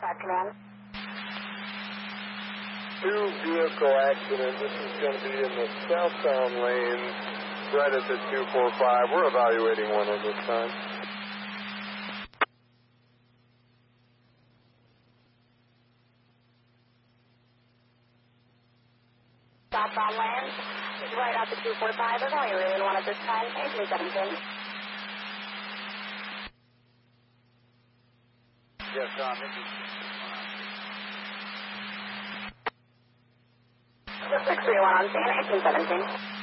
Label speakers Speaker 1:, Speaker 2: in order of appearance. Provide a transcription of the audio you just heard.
Speaker 1: Command.
Speaker 2: Two vehicle accident. This is going to be in the southbound lane, right at the 245. We're evaluating one at this time.
Speaker 1: Southbound lane, right at the 245. We're evaluating one at this time. 1817.
Speaker 3: Yes, Tom, this is...
Speaker 1: 631 on scene, 1817.